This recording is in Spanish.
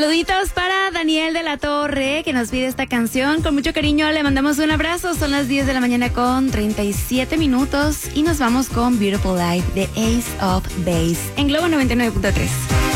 Saluditos para Daniel de la Torre, que nos pide esta canción. Con mucho cariño le mandamos un abrazo. Son las 10 de la mañana con 37 minutos y nos vamos con Beautiful Life de Ace of Base en Globo 99.3.